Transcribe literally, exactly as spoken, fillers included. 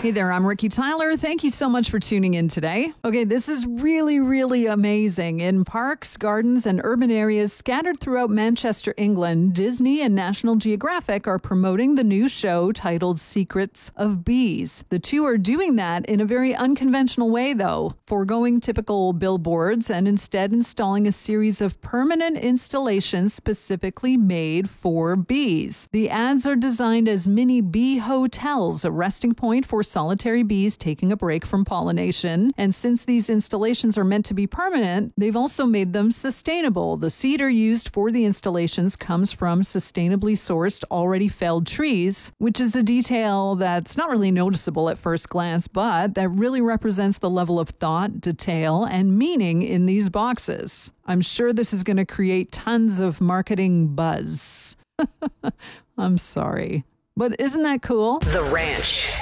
Hey there, I'm Ricky Tyler. Thank you so much for tuning in today. Okay, this is really, really amazing. In parks, gardens, and urban areas scattered throughout Manchester, England, Disney and National Geographic are promoting the new show titled Secrets of Bees. The two are doing that in a very unconventional way, though, foregoing typical billboards and instead installing a series of permanent installations specifically made for bees. The ads are designed as mini bee hotels, a resting point for solitary bees taking a break from pollination. And since these installations are meant to be permanent, they've also made them sustainable. The cedar used for the installations comes from sustainably sourced, already felled trees, which is a detail that's not really noticeable at first glance, but that really represents the level of thought, detail, and meaning in these boxes. I'm sure this is going to create tons of marketing buzz. I'm sorry. But isn't that cool? The Ranch.